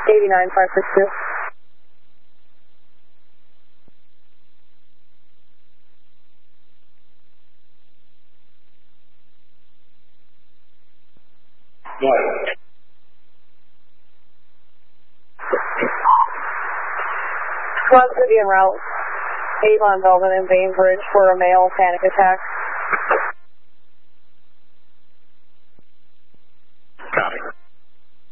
89562. Quad City en route. Avon Belden and Bainbridge for a male panic attack.